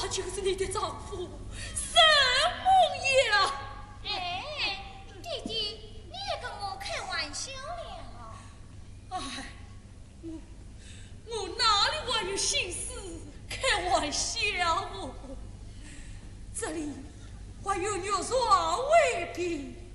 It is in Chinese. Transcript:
他就是你的丈夫沈梦阳。 哎，弟弟，你也跟我开玩笑了。 哎，我哪里还有心思开玩笑哦？这里还有肉爽未平。